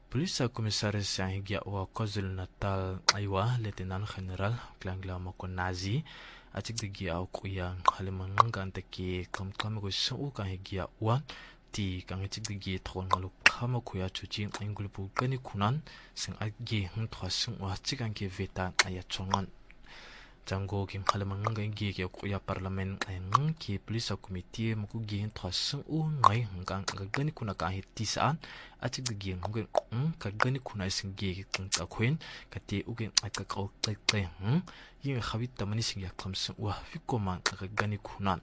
Polisa Komisaris yang higia wa KwaZulu Natal aywa Lieutenant General Klangla Mokonazi atik digi au kuya halimanga antaki kamkama go su kan higia wa ti kan atik digi thon ngalu kama kuya chuchi ingulpu kani kunan sing agi hntwa sing wa tikan ke veta ayachongan jango kim halimanga ngi ke kuya parliament ayang ki polisa committee muku gi hntwa sing u ngai hanggang gani kuna ka hitisaan atik digi ngi ka gani kuna sing gi ka kwen ka te ugen aka ka kai yin khabit tamani sing ya khamsin wa fikoma ka gani kunan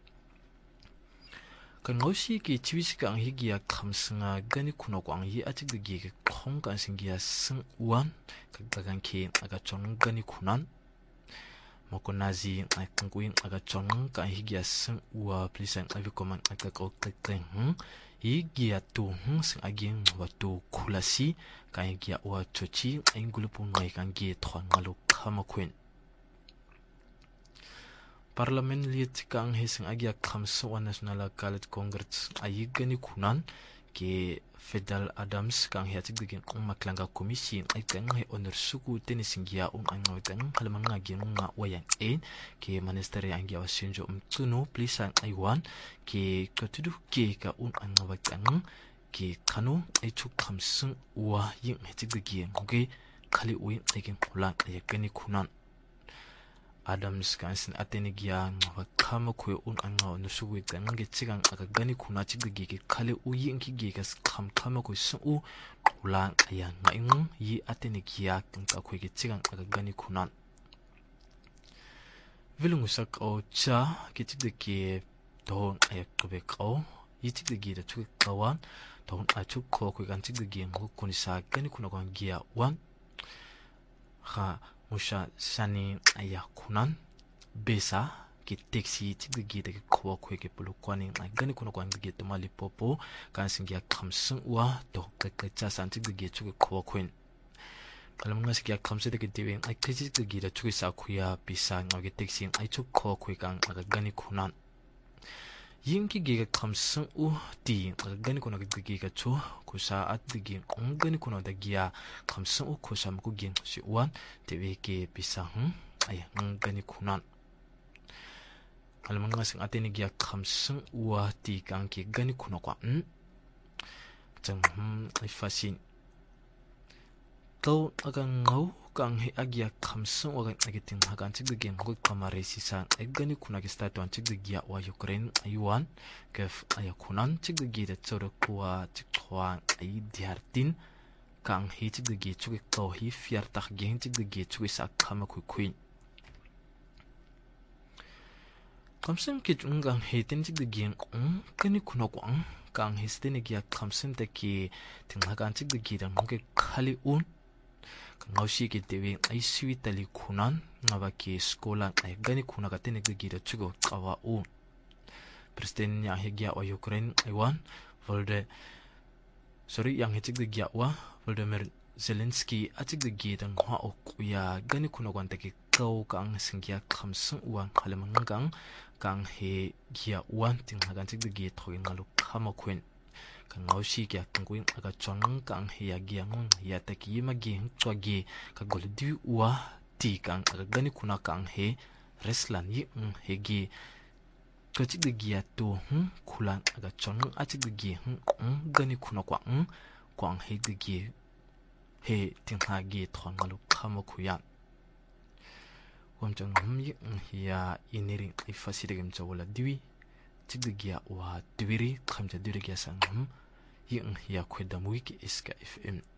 kan ngosi ki chiwisi ka higi ya khamsinga gani kuna kwang yi atik digi ka khong kan sing ya sing wan ka gan ke aga chong gani kunan Mokonazi Kanguin Agachong kan higia sing wa plisan avikoman akakau kekeng higia tu sing aging watu kulasi kan higia wa chochi ingulupu ngai kan gi thon ngalu khamakwen Parliament liet kang hising agia khamso National College Congress ayigani kunan ke Federal Adams kang hiatik digin maklanga komisi ay kang he honor suku tenisingia angaw kang halamanga ginunga wayan ke minister yang giawa sinjo mtuno plisan aywan ke katudu ke ka angaw kang ke kanu ay chuk khamsung wa yin hitik digin ke khali uin agin kulan ayakani kunan Adams kansin atenigia wakama kwe angaw nusugu kange chigang agani kuna chigigi ke khale uyi inki gigas kama kwe su ulang aya ngaing yi atenigia kanka kwe ke chigang agani kunan vilungusak o cha ke chigigi don ayak tobe ko yi chigigi da chuk kawan don achuk ko kwe kan chigigi ngo kunisa gani kuna kwangia wan ha Musha sani aya kunan besa ki taxi tigigi de kwa kwe ke pulu kwani gani kuna kwa ngige to mali popo kan singia khamsun wa to ka cha san tigigi chu kwa kwen kalam nga singia khamse de ke dewe ai taxi tigigi de chu sa khuya bisa ngage taxi ai chu kwa kwe kan gani kunan yinki giga khamsun ti gani kuna giga chu kusa at digi gani kuna da giya khamsun kusa mku gin si wan tewe ke bisa ay gani kuna alamanga sing ateni giya khamsun ti kan ke gani kuna kwa chang ifasin to aga ngau kang he agia khamsun wa agitin hagan chigde ngoi kamare sisa gani kuna ke start wan chigde giya wa Ukraine ayuan kef ayakunan chigde gi de choro kwa chikwa ai diartin kang he chigde gi chuge to hi fiar tak gen chigde gi chuge sa khama ku queen khamsun ke ungang he tin chigde gi gani kuna kwang kang he stene giya khamsun te ki tin hagan chigde gi da ngke khali ngaushi ke dewe ai suitali kunan ngaba ke skola ai gani kuna ka tene gira chugo kawa president ya hegia o Ukraine aiwan yang hechig de gya wa Volodymyr Zelensky atig de gida ngwa o kuya gani kuna kwanta ke kau kang singya khamsun uang halamangang kang he gya wan ting hagan chig de gi thoin ngalu khama kwen ngaushi kya kungwin aga chong kang hiya giang ya taki magi chwagi ka goldi wa ti kang aga gani kuna kang he reslan yi hegi ka chig de giya to kulan aga chong a chig de gi gani kuna kwa kwang he de gi he ting ha gi thon malu khama khuya wamchang yi hiya iniri ifaside gem chawla diwi chig de giya wa diwiri khamja diwiri gya sang yin ya kweda mwiki iska FM